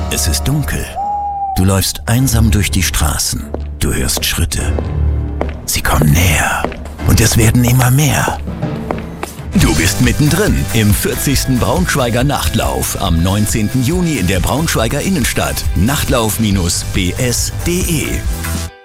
Es ist dunkel. Du läufst einsam durch die Straßen. Du hörst Schritte. Sie kommen näher. Und es werden immer mehr. Du bist mittendrin im 40. Braunschweiger Nachtlauf am 19. Juni in der Braunschweiger Innenstadt. Nachtlauf-bs.de